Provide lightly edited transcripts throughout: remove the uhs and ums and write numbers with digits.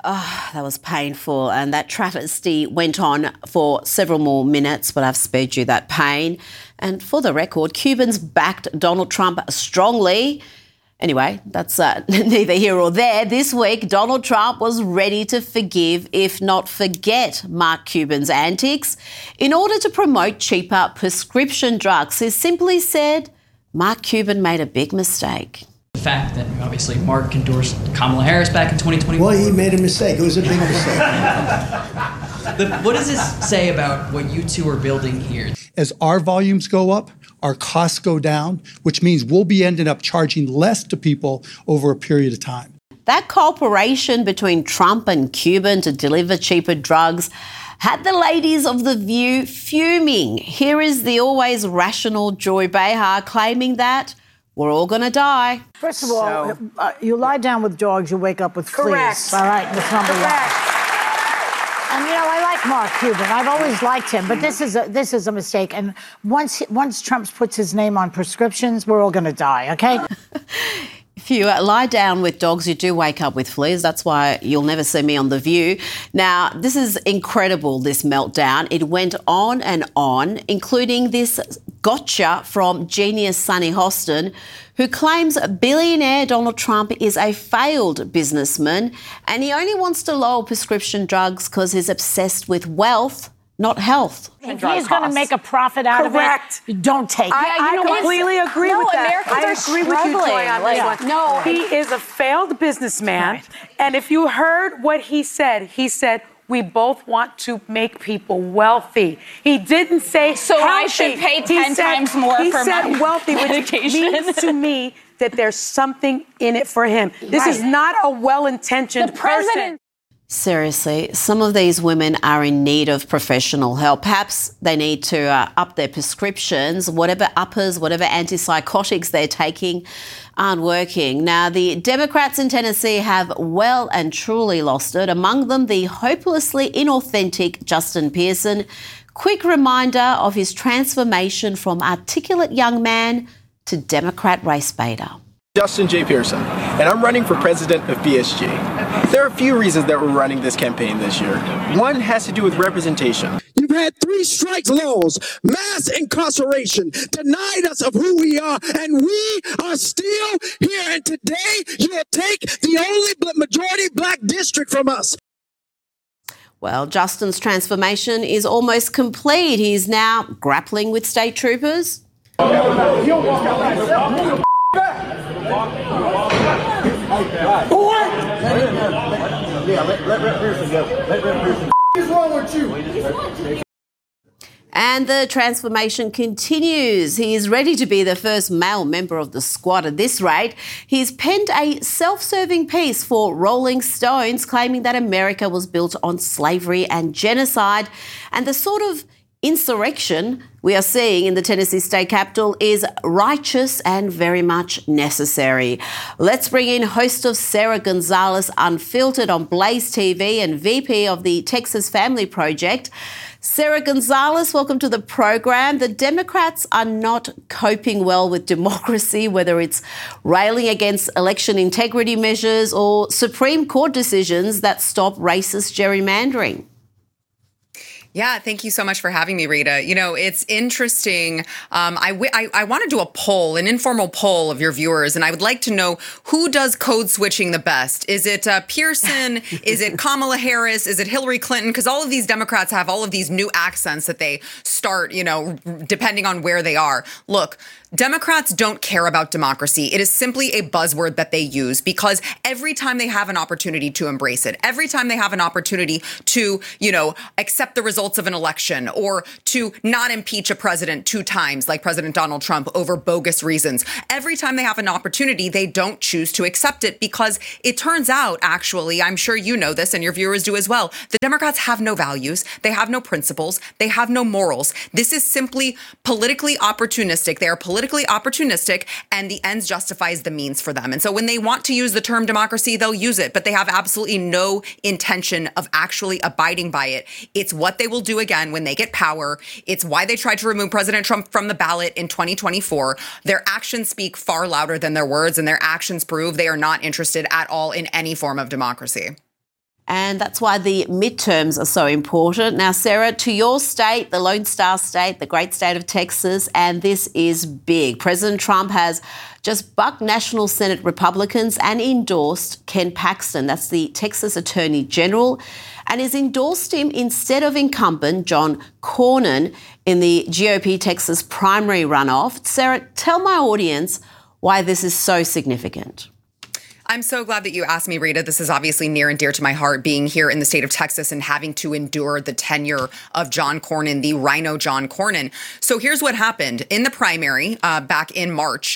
That was painful, and that travesty went on for several more minutes, but I've spared you that pain. And for the record, Cubans backed Donald Trump strongly. Anyway, that's neither here or there. This week, Donald Trump was ready to forgive, if not forget, Mark Cuban's antics in order to promote cheaper prescription drugs. He simply said, Mark Cuban made a big mistake. The fact that obviously Mark endorsed Kamala Harris back in 2021. Well, he made a mistake. It was a big mistake. What does this say about what you two are building here? As our volumes go up, our costs go down, which means we'll be ending up charging less to people over a period of time. That cooperation between Trump and Cuban to deliver cheaper drugs had the ladies of The View fuming. Here is the always rational Joy Behar claiming that we're all going to die. First of all, you lie down with dogs, you wake up with fleas. All right, that's number one. And, I like Mark Cuban. I've always liked him, but this is a mistake. And once Trump puts his name on prescriptions, we're all going to die, okay? If you lie down with dogs, you do wake up with fleas. That's why you'll never see me on The View. Now, this is incredible, this meltdown. It went on and on, including this gotcha from genius Sunny Hostin, who claims billionaire Donald Trump is a failed businessman and he only wants to lower prescription drugs because he's obsessed with wealth, not health. If he's going to make a profit out of it, don't take it. I completely agree with that. I agree with you, Joy, on this one. No, he is a failed businessman. Right. And if you heard what he said, we both want to make people wealthy. He didn't say so healthy. I should pay 10 times more for my wealthy, medication. Which means to me that there's something in it for him. This is not a well-intentioned person. Seriously, some of these women are in need of professional help. Perhaps they need to up their prescriptions. Whatever uppers, whatever antipsychotics they're taking aren't working. Now, the Democrats in Tennessee have well and truly lost it. Among them, the hopelessly inauthentic Justin Pearson. Quick reminder of his transformation from articulate young man to Democrat race baiter. Justin J. Pearson, and I'm running for president of BSG. There are a few reasons that we're running this campaign this year. One has to do with representation. You've had 3 strikes laws, mass incarceration, denied us of who we are, and we are still here. And today, you'll take the only majority black district from us. Well, Justin's transformation is almost complete. He's now grappling with state troopers. What's wrong with you? And the transformation continues. He is ready to be the first male member of the squad at this rate. He's penned a self-serving piece for Rolling Stones claiming that America was built on slavery and genocide, and the sort of insurrection we are seeing in the Tennessee state capitol is righteous and very much necessary. Let's bring in host of Sarah Gonzalez Unfiltered on Blaze TV and VP of the Texas Family Project. Sarah Gonzalez, welcome to the program. The Democrats are not coping well with democracy, whether it's railing against election integrity measures or Supreme Court decisions that stop racist gerrymandering. Yeah, thank you so much for having me, Rita. It's interesting. I want to do a poll, an informal poll of your viewers, and I would like to know who does code switching the best. Is it Pearson? Is it Kamala Harris? Is it Hillary Clinton? Because all of these Democrats have all of these new accents that they start, depending on where they are. Look, Democrats don't care about democracy. It is simply a buzzword that they use because every time they have an opportunity to embrace it, every time they have an opportunity to, accept the results of an election or to not impeach a president 2 times like President Donald Trump over bogus reasons, every time they have an opportunity, they don't choose to accept it because it turns out, actually, I'm sure you know this and your viewers do as well, the Democrats have no values, they have no principles, they have no morals. This is simply politically opportunistic. They are politically opportunistic, and the ends justifies the means for them. And so when they want to use the term democracy, they'll use it, but they have absolutely no intention of actually abiding by it. It's what they will do again when they get power. It's why they tried to remove President Trump from the ballot in 2024. Their actions speak far louder than their words, and their actions prove they are not interested at all in any form of democracy. And that's why the midterms are so important. Now, Sarah, to your state, the Lone Star State, the great state of Texas, and this is big. President Trump has just bucked National Senate Republicans and endorsed Ken Paxton, that's the Texas Attorney General, and has endorsed him instead of incumbent John Cornyn in the GOP Texas primary runoff. Sarah, tell my audience why this is so significant. I'm so glad that you asked me, Rita. This is obviously near and dear to my heart, being here in the state of Texas and having to endure the tenure of John Cornyn, the Rhino John Cornyn. So here's what happened. In the primary back in March,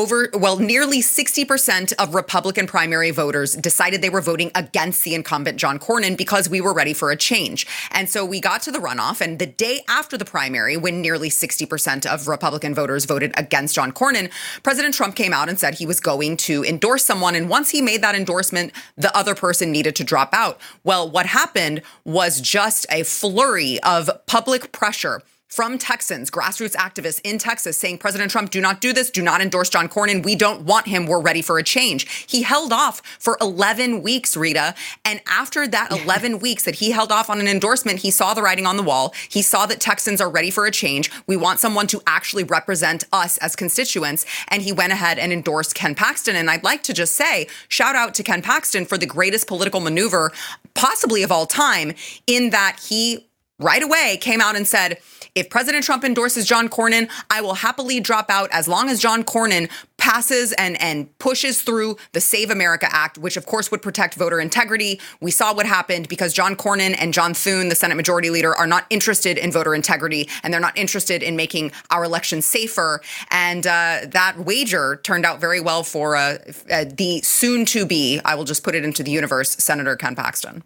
nearly 60% of Republican primary voters decided they were voting against the incumbent John Cornyn because we were ready for a change. And so we got to the runoff, and the day after the primary, when nearly 60% of Republican voters voted against John Cornyn, President Trump came out and said he was going to endorse someone. And once he made that endorsement, the other person needed to drop out. Well, what happened was just a flurry of public pressure from Texans, grassroots activists in Texas saying, President Trump, do not do this. Do not endorse John Cornyn. We don't want him. We're ready for a change. He held off for 11 weeks, Rita. And after that 11 weeks that he held off on an endorsement, he saw the writing on the wall. He saw that Texans are ready for a change. We want someone to actually represent us as constituents. And he went ahead and endorsed Ken Paxton. And I'd like to just say, shout out to Ken Paxton for the greatest political maneuver possibly of all time, in that he right away came out and said, if President Trump endorses John Cornyn, I will happily drop out as long as John Cornyn passes and pushes through the Save America Act, which of course would protect voter integrity. We saw what happened because John Cornyn and John Thune, the Senate Majority Leader, are not interested in voter integrity, and they're not interested in making our elections safer. And that wager turned out very well for the soon-to-be, I will just put it into the universe, Senator Ken Paxton.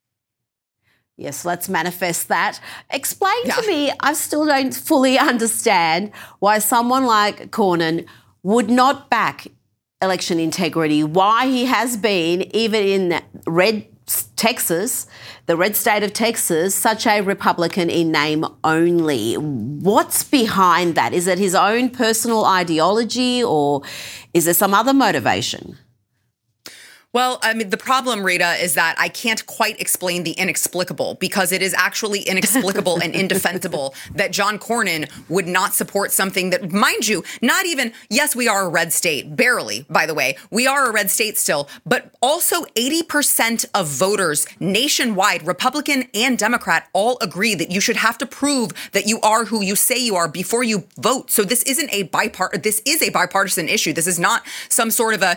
Yes, let's manifest that. Explain to me, I still don't fully understand why someone like Cornyn would not back election integrity, why he has been, even in red Texas, the red state of Texas, such a Republican in name only. What's behind that? Is it his own personal ideology, or is there some other motivation? Well, I mean, the problem, Rita, is that I can't quite explain the inexplicable, because it is actually inexplicable and indefensible that John Cornyn would not support something that, mind you, not even, yes, we are a red state, barely, by the way. We are a red state still, but also 80% of voters nationwide, Republican and Democrat, all agree that you should have to prove that you are who you say you are before you vote. So this isn't this is a bipartisan issue. This is not some sort of a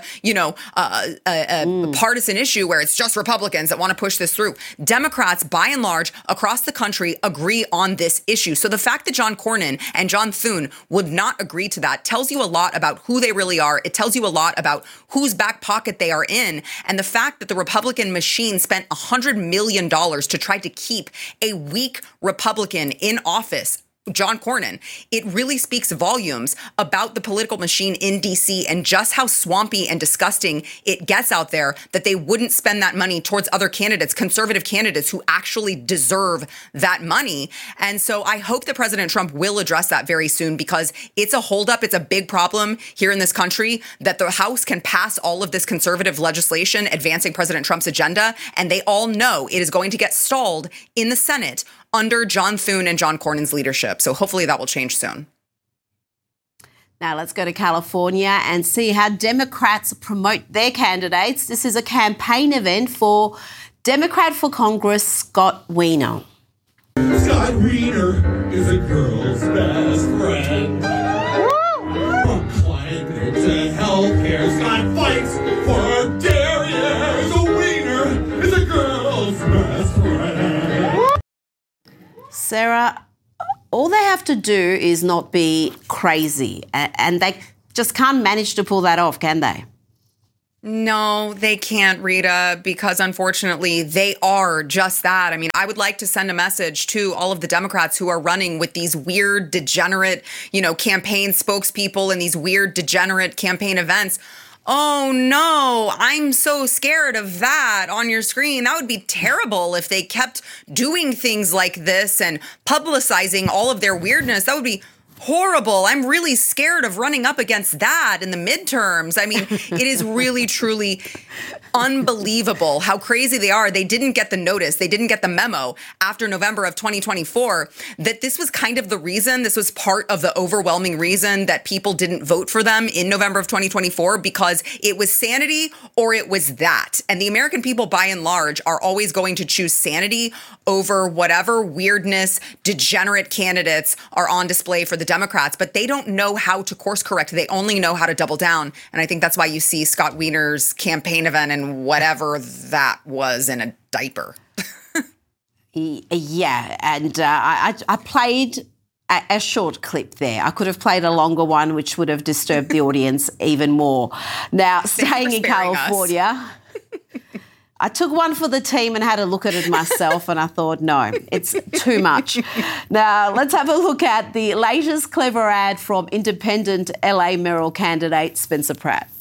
partisan issue where it's just Republicans that want to push this through. Democrats, by and large, across the country agree on this issue. So the fact that John Cornyn and John Thune would not agree to that tells you a lot about who they really are. It tells you a lot about whose back pocket they are in. And the fact that the Republican machine spent $100 million to try to keep a weak Republican in office, John Cornyn, it really speaks volumes about the political machine in D.C. and just how swampy and disgusting it gets out there, that they wouldn't spend that money towards other candidates, conservative candidates who actually deserve that money. And so I hope that President Trump will address that very soon, because it's a holdup. It's a big problem here in this country that the House can pass all of this conservative legislation advancing President Trump's agenda, and they all know it is going to get stalled in the Senate under John Thune and John Cornyn's leadership. So hopefully that will change soon. Now let's go to California and see how Democrats promote their candidates. This is a campaign event for Democrat for Congress Scott Wiener. Scott Wiener is a girl's best friend. From climate to healthcare, Scott fights for our dairy. The Wiener is a girl's best friend. Sarah, all they have to do is not be crazy, and they just can't manage to pull that off, can they? No, they can't, Rita, because unfortunately they are just that. I mean, I would like to send a message to all of the Democrats who are running with these weird, degenerate, campaign spokespeople and these weird, degenerate campaign events. Oh, no, I'm so scared of that on your screen. That would be terrible if they kept doing things like this and publicizing all of their weirdness. That would be horrible. I'm really scared of running up against that in the midterms. I mean, it is really, truly unbelievable how crazy they are. They didn't get the notice. They didn't get the memo after November of 2024 that this was kind of the reason. This was part of the overwhelming reason that people didn't vote for them in November of 2024, because it was sanity or it was that. And the American people, by and large, are always going to choose sanity over whatever weirdness, degenerate candidates are on display for the Democrats, but they don't know how to course correct. They only know how to double down. And I think that's why you see Scott Wiener's campaign event and whatever that was in a diaper. Yeah, and I played a short clip there. I could have played a longer one, which would have disturbed the audience even more. Now, staying in California, I took one for the team and had a look at it myself, and I thought, no, it's too much. Now, let's have a look at the latest clever ad from independent LA mayoral candidate Spencer Pratt.